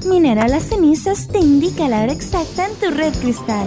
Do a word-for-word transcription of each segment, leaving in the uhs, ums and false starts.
Minera Las Cenizas te indica la hora exacta en tu red cristal.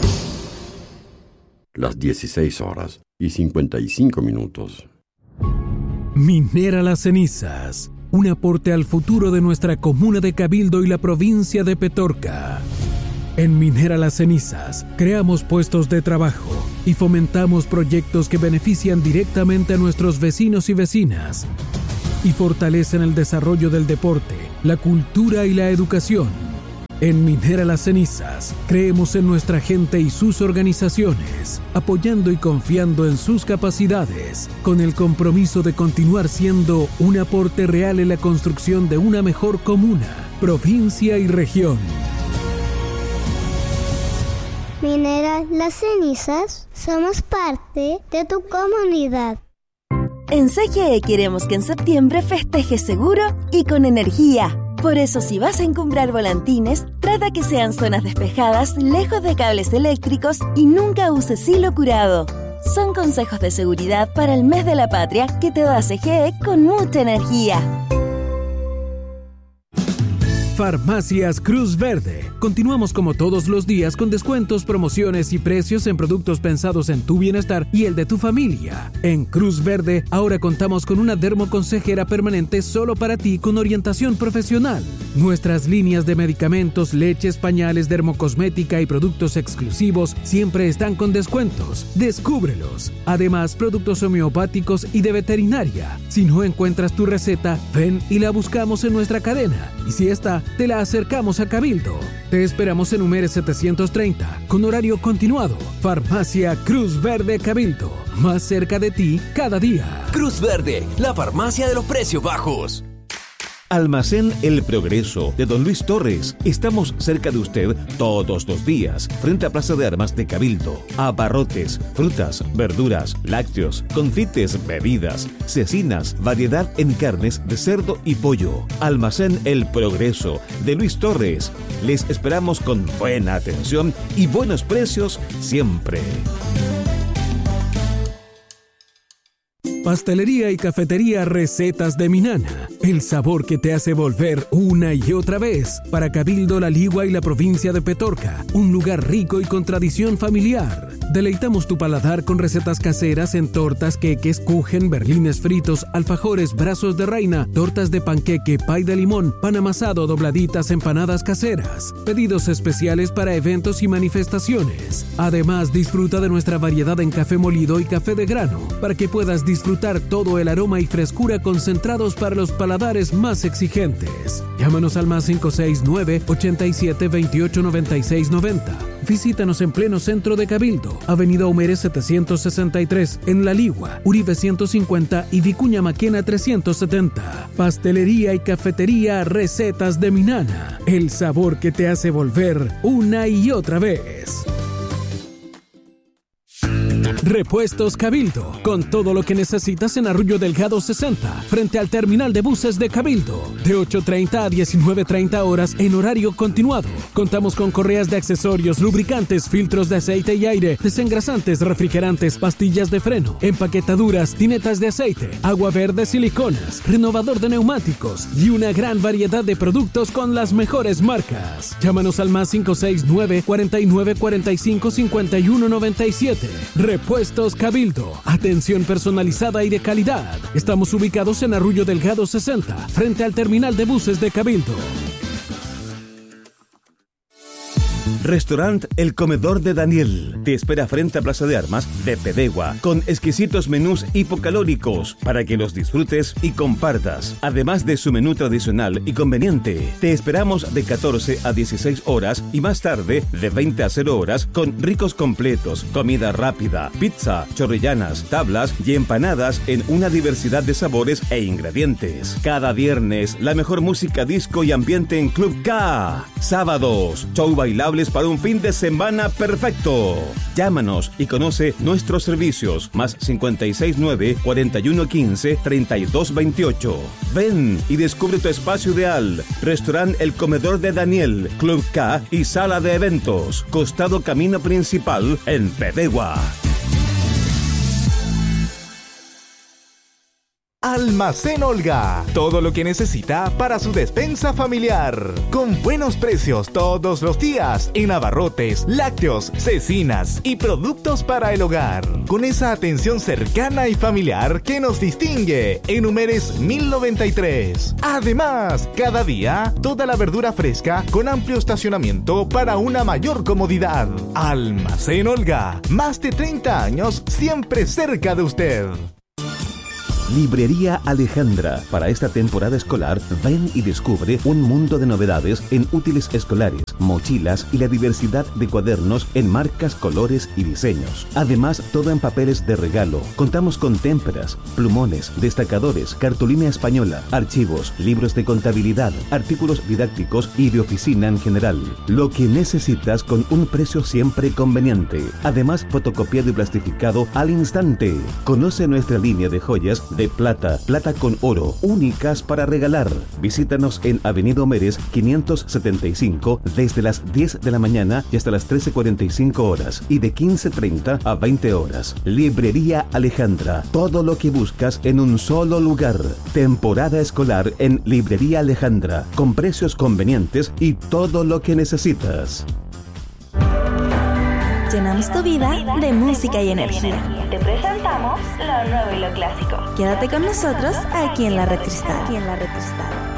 Las dieciséis horas y cincuenta y cinco minutos. Minera Las Cenizas, un aporte al futuro de nuestra comuna de Cabildo y la provincia de Petorca. En Minera Las Cenizas, creamos puestos de trabajo y fomentamos proyectos que benefician directamente a nuestros vecinos y vecinas y fortalecen el desarrollo del deporte, la cultura y la educación. En Minera Las Cenizas, creemos en nuestra gente y sus organizaciones, apoyando y confiando en sus capacidades, con el compromiso de continuar siendo un aporte real en la construcción de una mejor comuna, provincia y región. Minera Las Cenizas, somos parte de tu comunidad. En C G E queremos que en septiembre festejes seguro y con energía. Por eso, si vas a encumbrar volantines, trata que sean zonas despejadas, lejos de cables eléctricos y nunca uses hilo curado. Son consejos de seguridad para el mes de la patria que te da C G E con mucha energía. Farmacias Cruz Verde. Continuamos como todos los días con descuentos, promociones y precios en productos pensados en tu bienestar y el de tu familia. En Cruz Verde ahora contamos con una dermoconsejera permanente solo para ti con orientación profesional. Nuestras líneas de medicamentos, leches, pañales, dermocosmética y productos exclusivos siempre están con descuentos. Descúbrelos. Además, productos homeopáticos y de veterinaria. Si no encuentras tu receta, ven y la buscamos en nuestra cadena. Y si está, te la acercamos a Cabildo. Te esperamos en Humere setecientos treinta, con horario continuado. Farmacia Cruz Verde Cabildo. Más cerca de ti cada día. Cruz Verde, la farmacia de los precios bajos. Almacén El Progreso de Don Luis Torres. Estamos cerca de usted todos los días, frente a Plaza de Armas de Cabildo. Abarrotes, frutas, verduras, lácteos, confites, bebidas, cecinas, variedad en carnes de cerdo y pollo. Almacén El Progreso de Luis Torres. Les esperamos con buena atención y buenos precios siempre. Pastelería y cafetería Recetas de Minana. El sabor que te hace volver una y otra vez. Para Cabildo, La Ligua y la provincia de Petorca. Un lugar rico y con tradición familiar. Deleitamos tu paladar con recetas caseras en tortas, queques, kuchen, berlines fritos, alfajores, brazos de reina, tortas de panqueque, pay de limón, pan amasado, dobladitas, empanadas caseras. Pedidos especiales para eventos y manifestaciones. Además, disfruta de nuestra variedad en café molido y café de grano, para que puedas disfrutar todo el aroma y frescura concentrados para los paladares más exigentes. Llámanos al más cinco seis nueve, ochenta y siete, veintiocho, noventa y seis, noventa. Visítanos en pleno centro de Cabildo, Avenida Humere setecientos sesenta y tres, en La Ligua, Uribe ciento cincuenta y Vicuña Maquena trescientos setenta. Pastelería y cafetería Recetas de Minana. El sabor que te hace volver una y otra vez. Repuestos Cabildo, con todo lo que necesitas en Arroyo Delgado sesenta, frente al terminal de buses de Cabildo, de ocho treinta a diecinueve treinta horas en horario continuado. Contamos con correas de accesorios, lubricantes, filtros de aceite y aire, desengrasantes, refrigerantes, pastillas de freno, empaquetaduras, tinetas de aceite, agua verde, siliconas, renovador de neumáticos y una gran variedad de productos con las mejores marcas. Llámanos al más cinco seis nueve, cuarenta y nueve, cuarenta y cinco, cincuenta y uno, noventa y siete. Repuestos Cabildo, atención personalizada y de calidad. Estamos ubicados en Arroyo Delgado sesenta, frente al terminal de buses de Cabildo. Restaurant El Comedor de Daniel te espera frente a Plaza de Armas de Pedegua, con exquisitos menús hipocalóricos para que los disfrutes y compartas. Además de su menú tradicional y conveniente, te esperamos de catorce a dieciséis horas y más tarde de veinte a cero horas con ricos completos, comida rápida, pizza, chorrillanas, tablas y empanadas en una diversidad de sabores e ingredientes. Cada viernes, la mejor música disco y ambiente en Club K. Sábados, show bailable para un fin de semana perfecto. Llámanos y conoce nuestros servicios. Más cincuenta y seis nueve, cuarenta y uno quince, treinta y dos veintiocho. Ven y descubre tu espacio ideal. Restaurant El Comedor de Daniel, Club K y sala de eventos. Costado camino principal en Pedegua. Almacén Olga. Todo lo que necesita para su despensa familiar. Con buenos precios todos los días en abarrotes, lácteos, cecinas y productos para el hogar. Con esa atención cercana y familiar que nos distingue. En Números mil noventa y tres. Además, cada día, toda la verdura fresca con amplio estacionamiento para una mayor comodidad. Almacén Olga. Más de treinta años siempre cerca de usted. Librería Alejandra. Para esta temporada escolar, ven y descubre un mundo de novedades en útiles escolares, mochilas y la diversidad de cuadernos en marcas, colores y diseños. Además, todo en papeles de regalo. Contamos con témperas, plumones, destacadores, cartulina española, archivos, libros de contabilidad, artículos didácticos y de oficina en general. Lo que necesitas con un precio siempre conveniente. Además, fotocopiado y plastificado al instante. Conoce nuestra línea de joyas de plata, plata con oro, únicas para regalar. Visítanos en Avenida Homeres quinientos setenta y cinco desde las diez de la mañana y hasta las trece cuarenta y cinco horas y de quince treinta a veinte horas. Librería Alejandra. Todo lo que buscas en un solo lugar. Temporada escolar en Librería Alejandra, con precios convenientes y todo lo que necesitas. Llenamos tu vida de música y energía. Te presentamos lo nuevo y lo clásico. Quédate con nosotros aquí en la Red Cristal. Aquí en la Red Cristal.